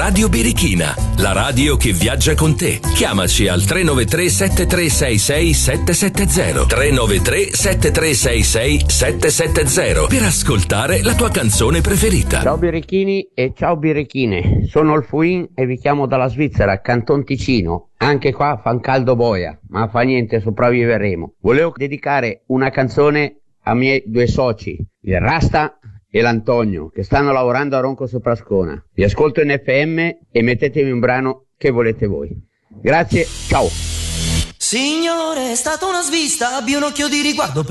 Radio Birichina, la radio che viaggia con te. Chiamaci al 393 7366 770 393 7366 770 per ascoltare la tua canzone preferita. Ciao birichini e ciao birichine, sono il Fuin e vi chiamo dalla Svizzera, Canton Ticino. Anche qua fa un caldo boia, ma fa niente, sopravviveremo. Volevo dedicare una canzone a miei due soci, il Rasta e l'Antonio, che stanno lavorando a Ronco Soprascona. Vi ascolto in FM e mettetemi un brano che volete voi. Grazie, ciao. Signore, è stata una svista, abbia un occhio di riguardo